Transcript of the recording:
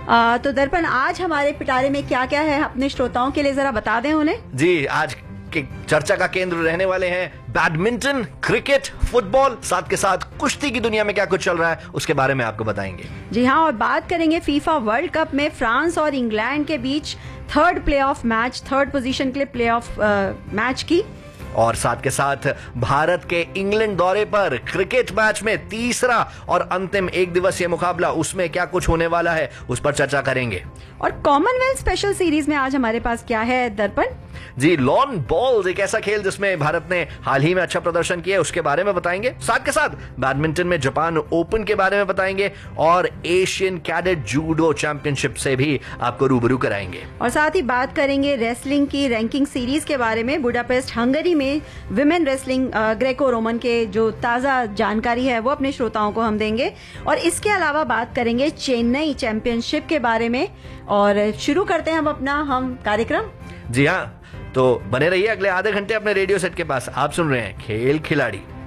तो दर्पण, आज हमारे पिटारे में क्या क्या है अपने श्रोताओं के लिए जरा बता दें उन्हें। जी, आज के चर्चा का केंद्र रहने वाले हैं बैडमिंटन, क्रिकेट, फुटबॉल, साथ के साथ कुश्ती की दुनिया में क्या कुछ चल रहा है उसके बारे में आपको बताएंगे। जी हाँ, और बात करेंगे फीफा वर्ल्ड कप में फ्रांस और इंग्लैंड के बीच थर्ड पोजीशन के लिए प्ले ऑफ मैच की। और साथ के साथ भारत के इंग्लैंड दौरे पर क्रिकेट मैच में तीसरा और अंतिम एक दिवसीय मुकाबला, उसमें क्या कुछ होने वाला है उस पर चर्चा करेंगे। और कॉमनवेल्थ स्पेशल सीरीज में आज हमारे पास क्या है दर्पण? जी, लॉन बॉल्स, एक ऐसा खेल जिसमें भारत ने हाल ही में अच्छा प्रदर्शन किया, उसके बारे में बताएंगे। साथ के साथ बैडमिंटन में जापान ओपन के बारे में बताएंगे और एशियन कैडेट जूडो चैंपियनशिप से भी आपको रूबरू कराएंगे। और साथ ही बात करेंगे रेसलिंग की रैंकिंग सीरीज के बारे में। बुडापेस्ट हंगरी में विमेन रेसलिंग ग्रेको रोमन के जो ताजा जानकारी है वो अपने श्रोताओं को हम देंगे। और इसके अलावा बात करेंगे चेन्नई चैंपियनशिप के बारे में। और शुरू करते हैं हम कार्यक्रम। जी हाँ, तो बने रहिए अगले आधे घंटे अपने रेडियो सेट के पास। आप सुन रहे हैं खेल खिलाड़ी।